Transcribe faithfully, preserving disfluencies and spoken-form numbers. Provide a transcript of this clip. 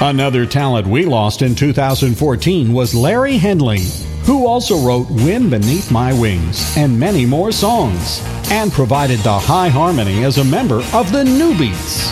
Another talent we lost in two thousand fourteen was Larry Henley, who also wrote Wind Beneath My Wings and many more songs, and provided the high harmony as a member of the New Beats.